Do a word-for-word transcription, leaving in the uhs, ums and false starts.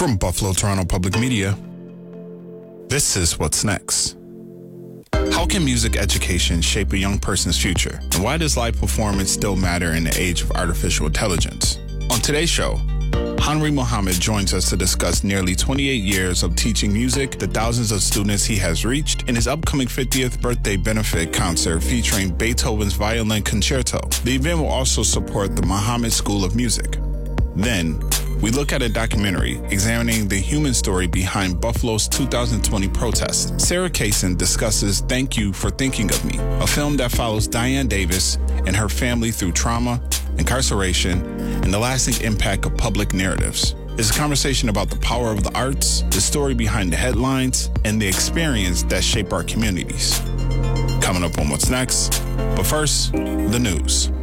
From Buffalo Toronto Public Media, this is What's Next. How can music education shape a young person's future? And why does live performance still matter in the age of artificial intelligence? On today's show, Henry Mohammed joins us to discuss nearly twenty-eight years of teaching music, the thousands of students he has reached, and his upcoming fiftieth birthday benefit concert featuring Beethoven's Violin Concerto. The event will also support the Mohammed School of Music. Then, we look at a documentary examining the human story behind Buffalo's two thousand twenty protest. Sarah Kaysen discusses Thank You for Thinking of Me, a film that follows Diane Davis and her family through trauma, incarceration, and the lasting impact of public narratives. It's a conversation about the power of the arts, the story behind the headlines, and the experience that shape our communities. Coming up on What's Next, but first, the news.